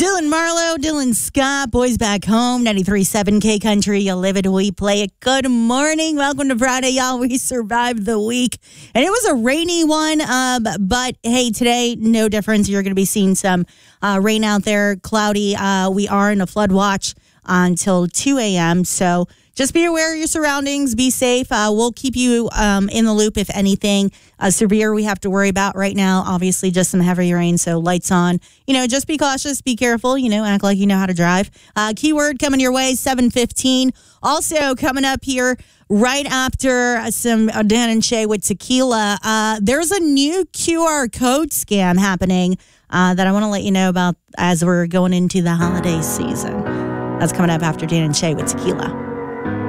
Dylan Marlowe, Dylan Scott, Boys Back Home, 93.7 K Country. You live it, we play it. Good morning. Welcome to Friday, y'all. We survived the week. And it was a rainy one, but hey, today, no difference. You're going to be seeing some rain out there, cloudy. We are in a flood watch until 2 a.m., so just be aware of your surroundings. Be safe. We'll keep you in the loop if anything severe we have to worry about right now. Obviously, just some heavy rain, so lights on. Just be cautious, be careful, act like you know how to drive. Keyword coming your way, 7:15. Also coming up here right after some Dan and Shay with tequila, there's a new QR code scam happening that I want to let you know about as we're going into the holiday season. That's coming up after Dan and Shay with tequila.